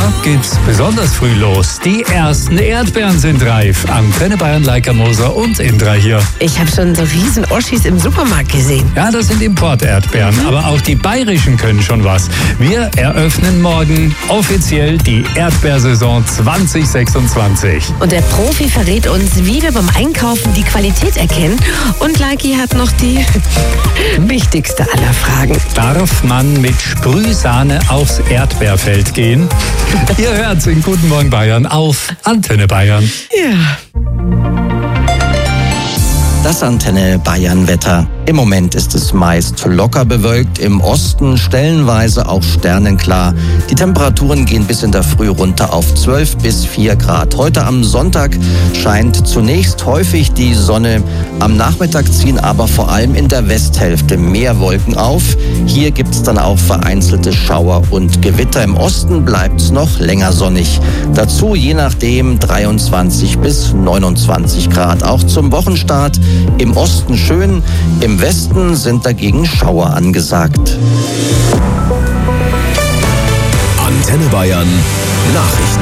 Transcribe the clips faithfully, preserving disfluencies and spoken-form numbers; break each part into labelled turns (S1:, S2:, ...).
S1: geht's besonders früh los. Die ersten Erdbeeren sind reif. Antenne Bayern, Leica Moser und Indra hier.
S2: Ich habe schon so riesen Oschis im Supermarkt gesehen.
S1: Ja, das sind Import-Erdbeeren, mhm. aber auch die bayerischen können schon was. Wir eröffnen morgen offiziell die Erdbeersaison zwanzig sechsundzwanzig.
S2: Und der Profi verrät uns, wie wir beim Einkaufen die Qualität erkennen. Und Leiki hat noch die wichtigste aller Fragen.
S1: Darf man mit Sprühsahne aufs Erdbeerfeld gehen? Ihr hört's in Guten Morgen Bayern auf Antenne Bayern.
S2: Ja.
S3: Das Antenne Bayern Wetter. Im Moment ist es meist locker bewölkt, im Osten stellenweise auch sternenklar. Die Temperaturen gehen bis in der Früh runter auf zwölf bis vier Grad. Heute am Sonntag scheint zunächst häufig die Sonne. Am Nachmittag ziehen aber vor allem in der Westhälfte mehr Wolken auf. Hier gibt es dann auch vereinzelte Schauer und Gewitter. Im Osten bleibt es noch länger sonnig. Dazu je nachdem dreiundzwanzig bis neunundzwanzig Grad. Auch zum Wochenstart im Osten schön, im Westen sind dagegen Schauer angesagt.
S4: Antenne Bayern Nachrichten.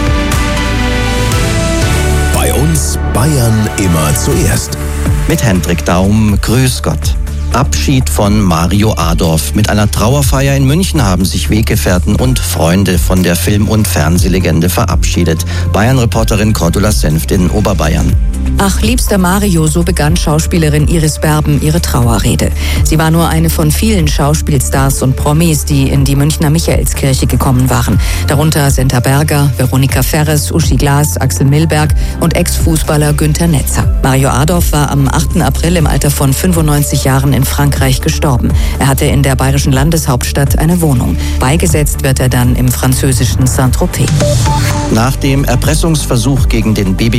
S4: Bei uns Bayern immer zuerst.
S3: Mit Hendrik Daum, grüß Gott. Abschied von Mario Adorf. Mit einer Trauerfeier in München haben sich Weggefährten und Freunde von der Film- und Fernsehlegende verabschiedet. Bayern-Reporterin Cordula Senft in Oberbayern.
S5: Ach, liebster Mario, so begann Schauspielerin Iris Berben ihre Trauerrede. Sie war nur eine von vielen Schauspielstars und Promis, die in die Münchner Michaelskirche gekommen waren. Darunter Senta Berger, Veronika Ferres, Uschi Glas, Axel Milberg und Ex-Fußballer Günther Netzer. Mario Adorf war am achten April im Alter von fünfundneunzig Jahren in Frankreich gestorben. Er hatte in der bayerischen Landeshauptstadt eine Wohnung. Beigesetzt wird er dann im französischen Saint-Tropez.
S3: Nach dem Erpressungsversuch gegen den Baby